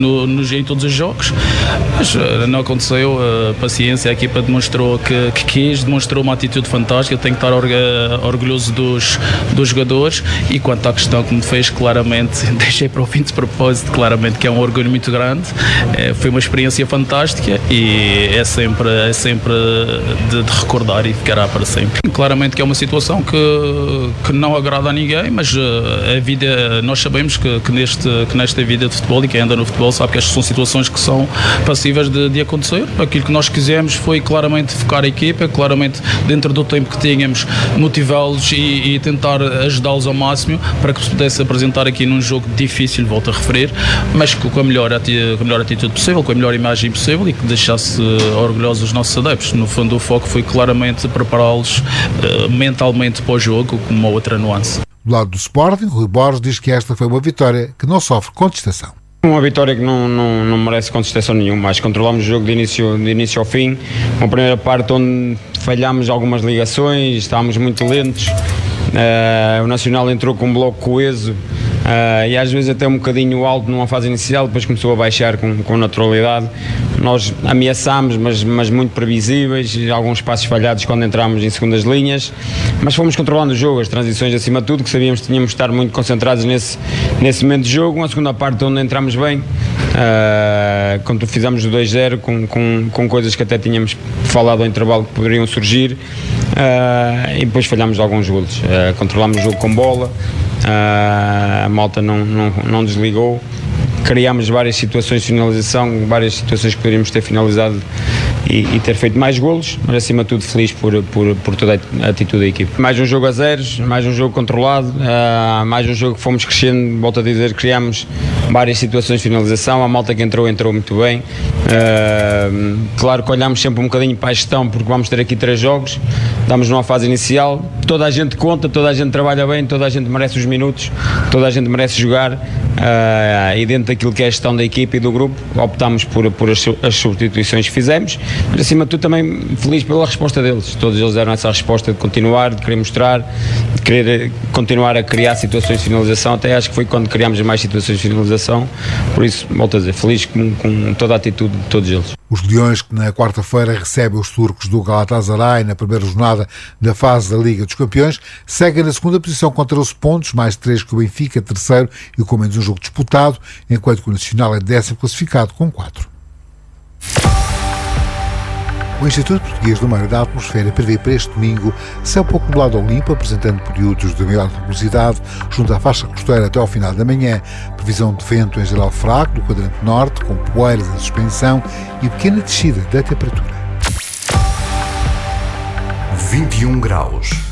em todos os jogos, mas não aconteceu. A paciência, a equipa demonstrou que quis, demonstrou uma atitude fantástica. Tenho que estar orgulhoso dos jogadores. E quanto à questão que me fez, claramente deixei para o fim de propósito, claramente que é um orgulho muito grande. Foi uma experiência fantástica e é sempre de recordar e ficará para sempre. Claramente que é uma situação que não agrada a ninguém, mas a vida, nós sabemos que nesta vida de futebol, e quem anda no futebol sabe que estas são situações que são passíveis de acontecer. Aquilo que nós quisemos foi claramente focar a equipa, claramente dentro do tempo que tínhamos, motivá-los e tentar ajudá-los ao máximo para que se pudesse apresentar aqui num jogo difícil, volto a referir, mas com a melhor atitude possível, com a melhor imagem possível e que deixasse orgulhosos os nossos adeptos. No fundo, o foco foi claramente prepará-los mentalmente para o jogo, com uma outra nuance. Do lado do Sporting, Rui Borges diz que esta foi uma vitória que não sofre contestação. Uma vitória que não merece contestação nenhuma, mas controlámos o jogo de início ao fim. Uma primeira parte onde falhámos algumas ligações, estávamos muito lentos. O Nacional entrou com um bloco coeso e às vezes até um bocadinho alto numa fase inicial, depois começou a baixar com naturalidade. Nós ameaçámos, mas muito previsíveis, alguns passos falhados quando entrámos em segundas linhas, mas fomos controlando o jogo, as transições acima de tudo, que sabíamos que tínhamos de estar muito concentrados nesse momento de jogo. Uma segunda parte onde entramos bem, quando fizemos o 2-0 com coisas que até tínhamos falado ao intervalo que poderiam surgir, e depois falhámos alguns golos. Controlámos o jogo com bola, a malta não desligou, criámos várias situações de finalização, várias situações que poderíamos ter finalizado e ter feito mais golos, mas acima de tudo feliz por toda a atitude da equipe. Mais um jogo a zeros, mais um jogo controlado, mais um jogo que fomos crescendo, volto a dizer, criámos várias situações de finalização, a malta que entrou muito bem. Claro que olhámos sempre um bocadinho para a gestão, porque vamos ter aqui 3 jogos, estamos numa fase inicial, toda a gente conta, toda a gente trabalha bem, toda a gente merece os minutos, toda a gente merece jogar, e dentro daquilo que é a gestão da equipe e do grupo, optámos por as substituições que fizemos, mas acima de tudo também feliz pela resposta deles. Todos eles deram essa resposta de continuar, de querer mostrar, de querer continuar a criar situações de finalização. Até acho que foi quando criámos mais situações de finalização, por isso, volto a dizer, feliz com toda a atitude de todos eles. Os Leões, que na quarta-feira recebem os turcos do Galatasaray na primeira jornada da fase da Liga dos Campeões, seguem na segunda posição com 13 pontos, mais 3 que o Benfica, terceiro e com menos um jogo disputado, enquanto que o Nacional é 10º classificado com 4. O Instituto Português do Mar e da Atmosfera prevê para este domingo céu pouco nublado ou limpo, apresentando períodos de maior nebulosidade junto à faixa costeira até ao final da manhã. Previsão de vento em geral fraco do quadrante norte, com poeiras em suspensão e pequena descida da temperatura. 21 graus.